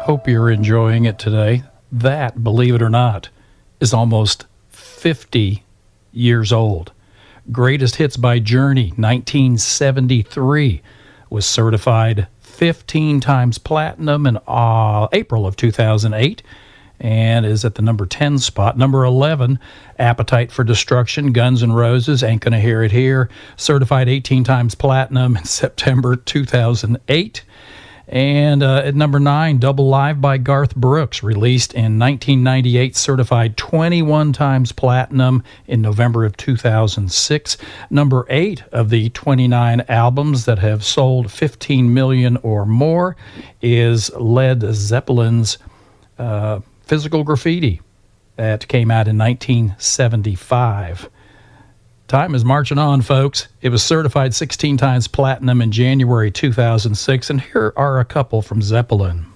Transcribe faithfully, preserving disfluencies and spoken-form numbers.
Hope you're enjoying it today. That, believe it or not, is almost fifty years old. Greatest Hits by Journey, nineteen seventy-three, was certified fifteen times platinum in uh, April of two thousand eight and is at the number ten spot. Number eleven, Appetite for Destruction, Guns N' Roses, Ain't Gonna Hear It Here, certified eighteen times platinum in September two thousand eight. And uh, at number nine, Double Live by Garth Brooks, released in nineteen ninety-eight, certified twenty-one times platinum in November of two thousand six. Number eight of the twenty-nine albums that have sold fifteen million or more is Led Zeppelin's uh, Physical Graffiti. That came out in nineteen seventy-five. Time is marching on, folks. It was certified sixteen times platinum in January two thousand six, and here are a couple from Zeppelin.